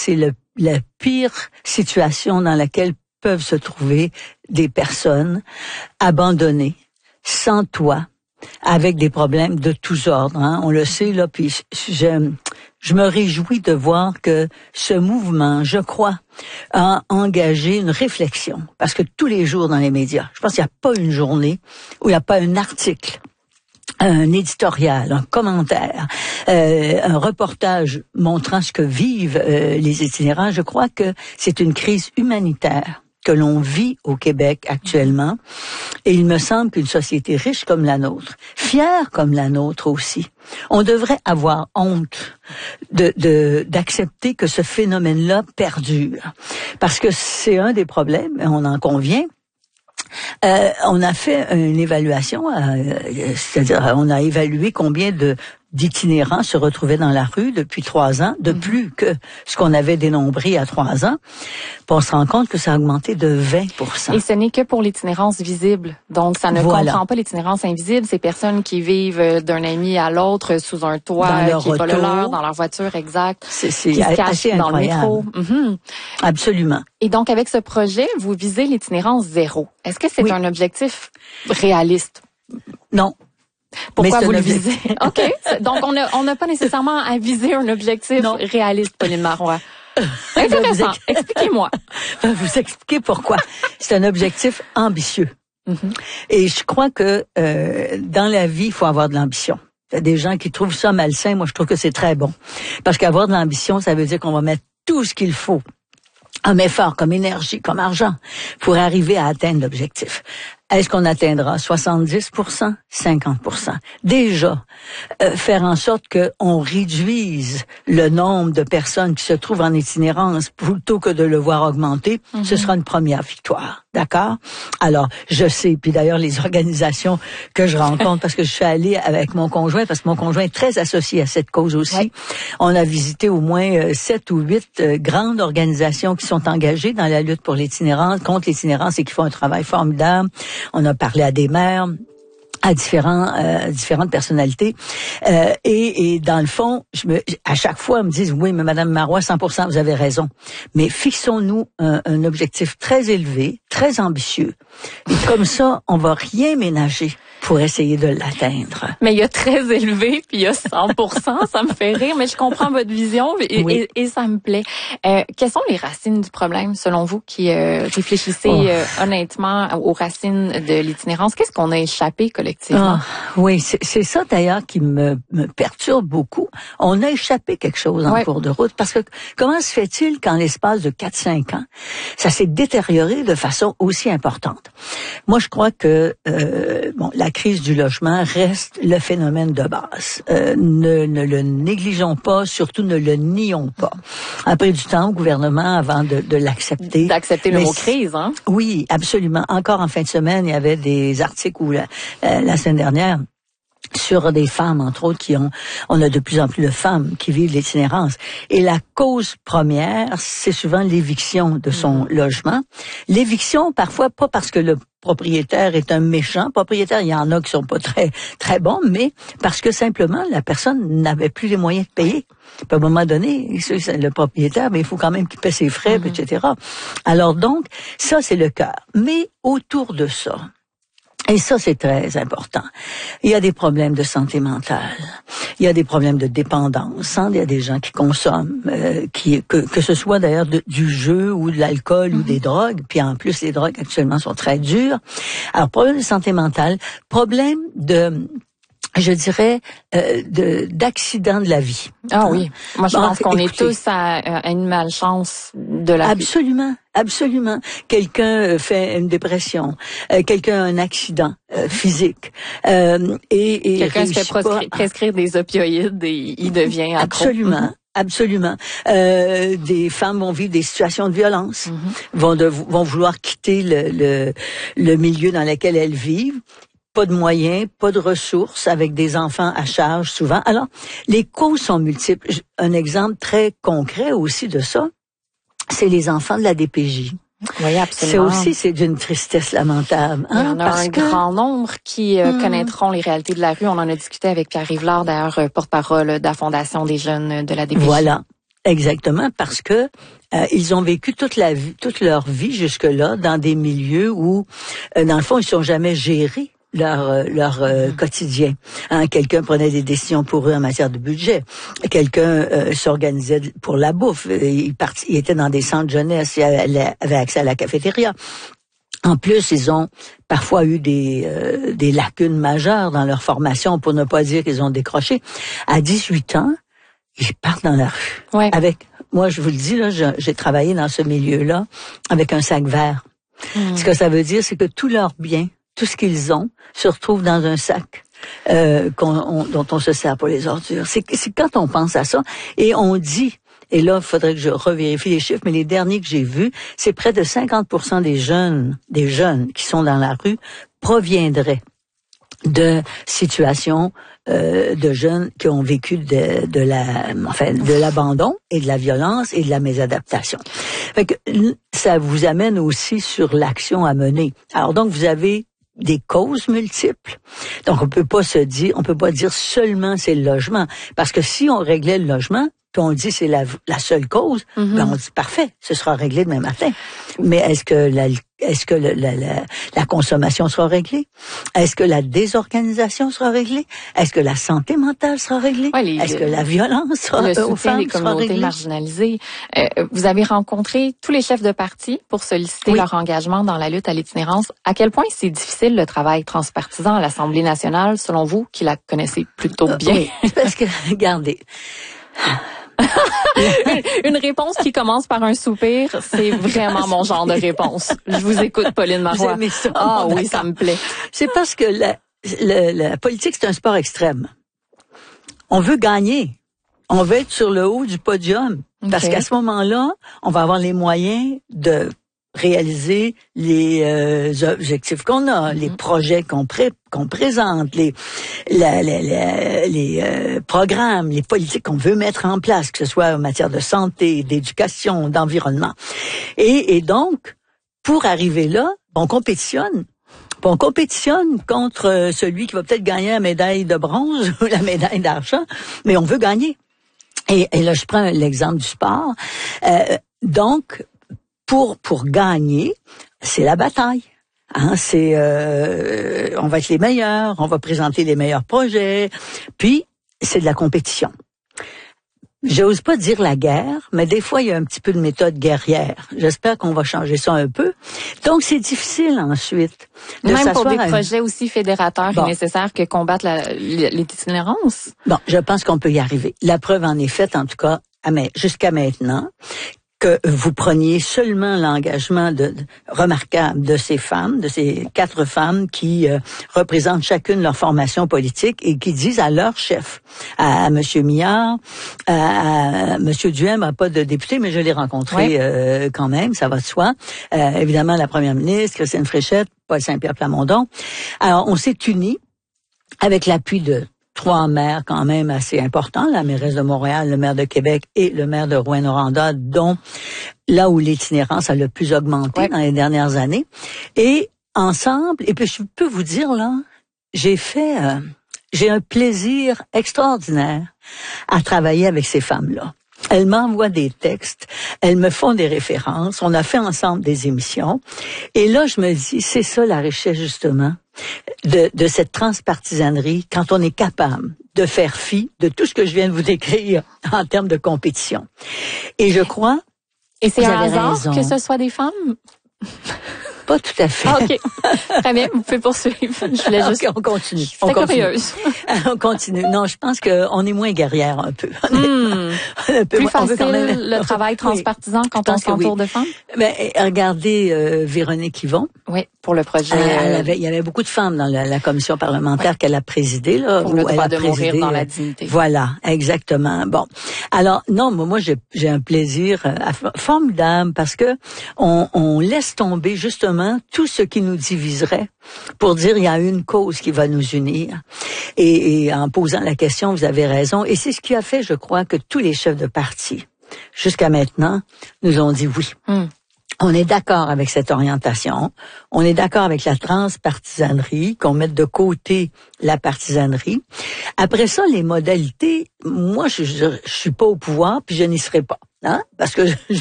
c'est la pire situation dans laquelle peuvent se trouver des personnes abandonnées, sans toit, avec des problèmes de tous ordres. Hein. On le sait, là, puis je me réjouis de voir que ce mouvement, je crois, a engagé une réflexion. Parce que tous les jours dans les médias, je pense qu'il n'y a pas une journée où il n'y a pas un article, un éditorial, un commentaire, un reportage montrant ce que vivent les itinérants. Je crois que c'est une crise humanitaire que l'on vit au Québec actuellement. Et il me semble qu'une société riche comme la nôtre, fière comme la nôtre aussi, on devrait avoir honte d'accepter que ce phénomène-là perdure. Parce que c'est un des problèmes, on en convient. On a fait une évaluation, c'est-à-dire on a évalué combien d'itinérants se retrouvaient dans la rue depuis 3 ans, de plus que ce qu'on avait dénombré il y a 3 ans. Puis on se rend compte que ça a augmenté de 20%. Et ce n'est que pour l'itinérance visible. Donc, ça ne comprend pas l'itinérance invisible. Ces personnes qui vivent d'un ami à l'autre sous un toit, qui n'est pas le leur, dans leur voiture, exact. C'est qui se cachent assez dans incroyable. le métro. Absolument. Et donc, avec ce projet, vous visez l'itinérance zéro. Est-ce que c'est un objectif réaliste? Non. Pourquoi vous le visez? OK. Donc, on n'a pas nécessairement à viser un objectif réaliste, Pauline Marois. Intéressant. Expliquez-moi. Vous expliquer pourquoi. C'est un objectif ambitieux. Et je crois que dans la vie, il faut avoir de l'ambition. Il y a des gens qui trouvent ça malsain. Moi, je trouve que c'est très bon. Parce qu'avoir de l'ambition, ça veut dire qu'on va mettre tout ce qu'il faut, comme effort, comme énergie, comme argent, pour arriver à atteindre l'objectif. Est-ce qu'on atteindra 70%, 50%? Déjà, faire en sorte qu'on réduise le nombre de personnes qui se trouvent en itinérance plutôt que de le voir augmenter, ce sera une première victoire. D'accord? Alors, je sais, puis d'ailleurs, les organisations que je rencontre, parce que je suis allée avec mon conjoint, parce que mon conjoint est très associé à cette cause aussi, on a visité au moins 7 ou 8 grandes organisations qui sont engagées dans la lutte pour l'itinérance, contre l'itinérance et qui font un travail formidable. On a parlé à des maires, à différentes personnalités, et dans le fond, à chaque fois, ils me disent oui, mais Madame Marois, 100%, vous avez raison. Mais fixons-nous un objectif très élevé, très ambitieux, et comme ça, on va rien ménager pour essayer de l'atteindre. Mais il y a très élevé, puis il y a 100%, ça me fait rire, mais je comprends votre vision et ça me plaît. Quelles sont les racines du problème, selon vous, qui réfléchissez honnêtement aux racines de l'itinérance? Qu'est-ce qu'on a échappé collectivement? Oui, c'est ça d'ailleurs qui me perturbe beaucoup. On a échappé quelque chose en cours de route, parce que comment se fait-il qu'en l'espace de 4-5 ans, ça s'est détérioré de façon aussi importante? Moi, je crois que la crise du logement reste le phénomène de base. Ne le négligeons pas, surtout ne le nions pas. Après du temps au gouvernement avant de l'accepter. D'accepter le mot crise, hein? Oui, absolument. Encore en fin de semaine, il y avait des articles où la semaine dernière, sur des femmes, entre autres, on a de plus en plus de femmes qui vivent l'itinérance. Et la cause première, c'est souvent l'éviction de son logement. L'éviction, parfois, pas parce que le propriétaire est un méchant propriétaire, il y en a qui sont pas très très bons, mais parce que simplement la personne n'avait plus les moyens de payer. Puis à un moment donné, c'est le propriétaire, mais il faut quand même qu'il paie ses frais, etc. Alors donc, ça c'est le cœur. Mais autour de ça, et ça, c'est très important. Il y a des problèmes de santé mentale. Il y a des problèmes de dépendance. Il y a des gens qui consomment, que ce soit d'ailleurs du jeu ou de l'alcool ou des drogues. Puis en plus, les drogues actuellement sont très dures. Alors, problème de santé mentale, problème je dirais, d'accident de la vie. Ah oui. Moi, je pense qu'on est tous à une malchance de la vie. Absolument. Quelqu'un fait une dépression, quelqu'un a un accident physique, et quelqu'un se fait prescrire des opioïdes et il devient accro. Absolument. Des femmes vont vivre des situations de violence, vont vouloir quitter le milieu dans lequel elles vivent. Pas de moyens, pas de ressources, avec des enfants à charge souvent. Alors, les causes sont multiples. Un exemple très concret aussi de ça, c'est les enfants de la DPJ. Oui, absolument. C'est d'une tristesse lamentable. Il y en a grand nombre qui connaîtront les réalités de la rue. On en a discuté avec Pierre Rivlard, d'ailleurs, porte-parole de la Fondation des jeunes de la DPJ. Voilà. Exactement, parce que ils ont vécu toute leur vie jusque-là dans des milieux où, dans le fond, ils sont jamais gérés leur quotidien. Quelqu'un prenait des décisions pour eux en matière de budget. Quelqu'un s'organisait pour la bouffe. Il était dans des centres jeunesse, il avait accès à la cafétéria. En plus, ils ont parfois eu des lacunes majeures dans leur formation, pour ne pas dire qu'ils ont décroché. À 18 ans, ils partent dans la rue. Ouais. Moi, je vous le dis, là, j'ai travaillé dans ce milieu-là avec un sac vert. Ce que ça veut dire, c'est que tous leurs biens, tout ce qu'ils ont, se retrouve dans un sac dont on se sert pour les ordures. C'est quand on pense à ça, et on dit, et là, il faudrait que je revérifie les chiffres, mais les derniers que j'ai vus, c'est près de 50% des jeunes qui sont dans la rue proviendraient de situations de jeunes qui ont vécu de l'abandon et de la violence et de la mésadaptation. Fait que ça vous amène aussi sur l'action à mener. Alors donc vous avez des causes multiples. Donc on peut pas dire seulement c'est le logement, parce que si on réglait le logement, puis on dit c'est la seule cause, ben on dit parfait, ce sera réglé demain matin. Mais est-ce que la consommation sera réglée? Est-ce que la désorganisation sera réglée? Est-ce que la santé mentale sera réglée? Est-ce que la violence aux femmes des sera réglée? communautés marginalisées. Vous avez rencontré tous les chefs de parti pour solliciter leur engagement dans la lutte à l'itinérance. À quel point c'est difficile le travail transpartisan à l'Assemblée nationale, selon vous, qui la connaissez plutôt bien? Oui, parce que, regardez... Une réponse qui commence par un soupir, c'est vraiment mon genre de réponse. Je vous écoute, Pauline Marois. Vous aimez ça? Ah oui, ça me plaît. C'est parce que la politique, c'est un sport extrême. On veut gagner. On veut être sur le haut du podium. Parce qu'à ce moment-là, on va avoir les moyens de réaliser les objectifs qu'on a, les projets qu'on présente, les programmes, les politiques qu'on veut mettre en place, que ce soit en matière de santé, d'éducation, d'environnement. Et donc, pour arriver là, on compétitionne. On compétitionne contre celui qui va peut-être gagner la médaille de bronze ou la médaille d'argent, mais on veut gagner. Et là, je prends l'exemple du sport. Donc, pour gagner, c'est la bataille. On va être les meilleurs, on va présenter les meilleurs projets, puis c'est de la compétition. J'ose pas dire la guerre, mais des fois il y a un petit peu de méthode guerrière. J'espère qu'on va changer ça un peu. Donc c'est difficile ensuite de même pour des s'asseoir projets aussi fédérateurs et nécessaires que combattre l'itinérance. Bon, je pense qu'on peut y arriver. La preuve en est faite, en tout cas, jusqu'à maintenant, que vous preniez seulement l'engagement remarquable de ces femmes, de ces 4 femmes qui représentent chacune leur formation politique et qui disent à leur chef, à M. Millard, à M. Duhem, pas de député, mais je l'ai rencontré quand même, ça va de soi. Évidemment, la première ministre, Christine Fréchette, Paul Saint-Pierre Plamondon. Alors, on s'est unis avec l'appui de 3 maires quand même assez importants, la mairesse de Montréal, le maire de Québec et le maire de Rouyn-Noranda, dont là où l'itinérance a le plus augmenté dans les dernières années. Et ensemble, et puis je peux vous dire là, j'ai un plaisir extraordinaire à travailler avec ces femmes-là. Elles m'envoient des textes, elles me font des références, on a fait ensemble des émissions. Et là, je me dis, c'est ça la richesse justement de cette transpartisanerie, quand on est capable de faire fi de tout ce que je viens de vous décrire en termes de compétition. Et je crois... Et c'est un hasard que ce soit des femmes? Pas tout à fait. Ah, OK. Très bien, vous pouvez poursuivre. Je voulais juste... Okay, on continue. J'étais curieuse. On continue. Non, je pense qu'on est moins guerrière un peu. Plus facile le travail transpartisan quand on s'entoure de femmes? Ben, regardez Véronique Yvon. Oui, pour le projet. Il y avait beaucoup de femmes dans la commission parlementaire qu'elle a présidée. Là, pour le droit de mourir dans la dignité. Voilà, exactement. Bon, alors non, moi j'ai un plaisir formidable parce que on laisse tomber justement tout ce qui nous diviserait pour dire il y a une cause qui va nous unir. Et en posant la question, vous avez raison. Et c'est ce qui a fait, je crois, que tous les chefs de parti, jusqu'à maintenant, nous ont dit oui. On est d'accord avec cette orientation. On est d'accord avec la transpartisanerie, qu'on mette de côté la partisanerie. Après ça, les modalités, moi, je suis pas au pouvoir, puis je n'y serai pas. Hein? Parce que je